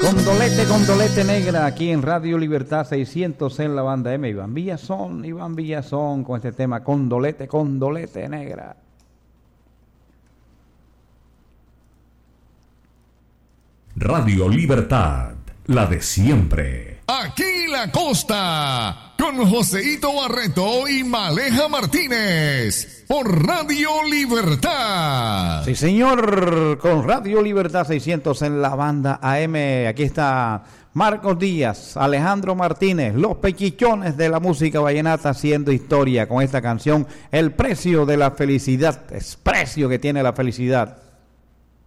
Condolete negra aquí en Radio Libertad 600 en la banda M. Iván Villazón con este tema Condolete negra. Radio Libertad, la de siempre. Aquí la costa, con Joseito Barreto y Maleja Martínez, por Radio Libertad. Sí, señor, con Radio Libertad 600 en la banda AM. Aquí está Marcos Díaz, Alejandro Martínez, los pechichones de la música vallenata haciendo historia con esta canción, El precio de la felicidad, es precio que tiene la felicidad.